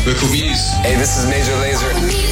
Vocal Views. Hey, this is Major Lazer.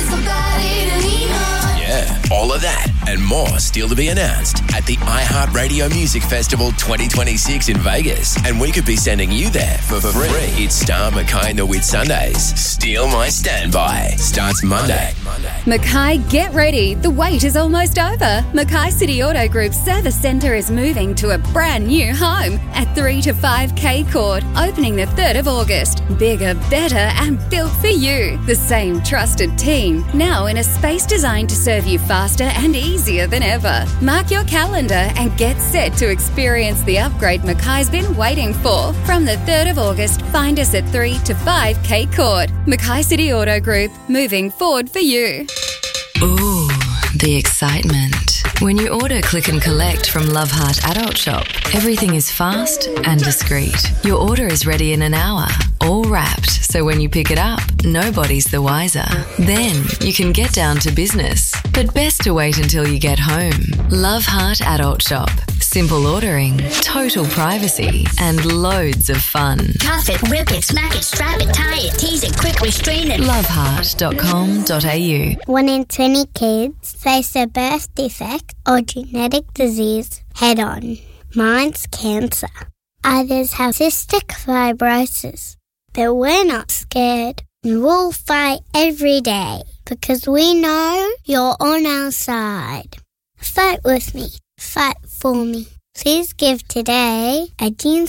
Yeah, all of that and more still to be announced at the iHeartRadio Music Festival 2026 in Vegas. And we could be sending you there for free. It's Star Mackay and the Whitsundays. Steal My Standby. Starts Monday. Mackay, get ready. The wait is almost over. Mackay City Auto Group's service centre is moving to a brand new home at 3 to 5 K Court, opening the 3rd of August. Bigger, better and built for you. The same trusted team, now in a space designed to serve you faster and easier than ever. Mark your calendar and get set to experience the upgrade Mackay's been waiting for. From the 3rd of August, find us at 3 to 5 K Court. Mackay City Auto Group, moving forward for you. Ooh, the excitement. When you order Click and Collect from Love Heart Adult Shop, everything is fast and discreet. Your order is ready in an hour, all wrapped, so when you pick it up, nobody's the wiser. Then you can get down to business, but best to wait until you get home. Love Heart Adult Shop. Simple ordering, total privacy, and loads of fun. Cuff it, whip it, smack it, strap it, tie it, tease it, quick restrain it. Loveheart.com.au. 1 in 20 kids face a birth defect or genetic disease head on. Mine's cancer. Others have cystic fibrosis. But we're not scared. And we'll fight every day because we know you're on our side. Fight with me. Fight for me. Please give today at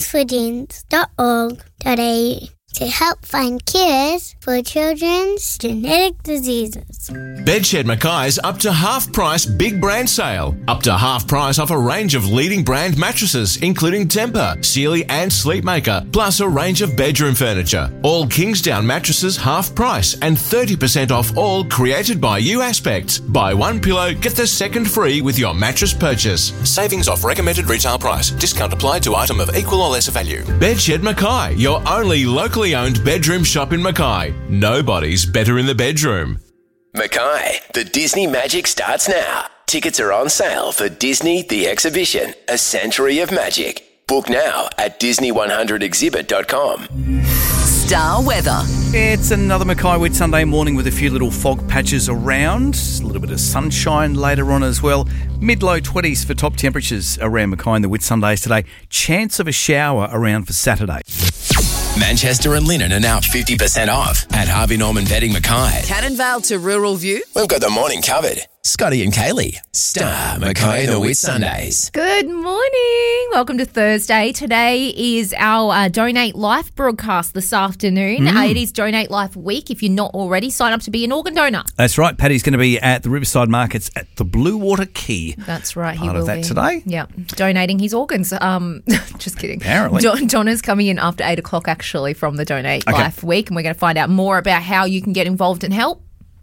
genesforgenes.org.au to help find cures for children's genetic diseases. Bedshed Mackay's up to half price big brand sale. Up to half price off a range of leading brand mattresses, including Tempur, Sealy and Sleepmaker, plus a range of bedroom furniture. All Kingsdown mattresses half price and 30% off all created by you aspects. Buy one pillow, get the second free with your mattress purchase. Savings off recommended retail price. Discount applied to item of equal or lesser value. Bedshed Mackay, your only locally owned bedroom shop in Mackay. Nobody's better in the bedroom. Mackay, the Disney Magic starts now. Tickets are on sale for Disney The Exhibition, A Century of Magic. Book now at Disney100exhibit.com. Star weather. It's another Mackay Whitsunday morning with a few little fog patches around. A little bit of sunshine later on as well. Mid-low 20s for top temperatures around Mackay and the Whitsundays today. Chance of a shower around for Saturday. Manchester and Linen are now 50% off at Harvey Norman Bedding Mackay. Cannon Vale to Rural View. We've got the morning covered. Scotty and Kaylee. Star Mackay and the Whitsundays. Good morning. Welcome to Thursday. Today is our Donate Life broadcast this afternoon. It is Donate Life Week. If you're not already, sign up to be an organ donor. That's right. Paddy's going to be at the Riverside Markets at the Blue Water Quay. That's right. He Part will of that be today. Yeah, donating his organs. Just kidding. Apparently. Donna's coming in after 8 o'clock actually from the Donate Life Week, and we're going to find out more about how you can get involved and help.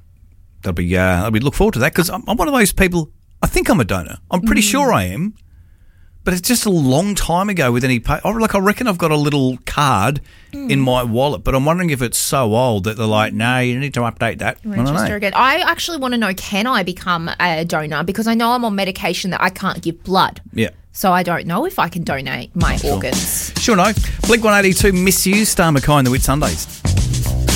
I'll be look forward to that because I'm one of those people. I think I'm a donor. I'm pretty sure I am, but it's just a long time ago with any pay. I reckon I've got a little card in my wallet, but I'm wondering if it's so old that they're like, no, you need to update that. Register again. I actually want to know, can I become a donor? Because I know I'm on medication that I can't give blood. Yeah. So I don't know if I can donate my organs. Sure no. Blink-182, Miss You, Star Mackay and the Whitsundays.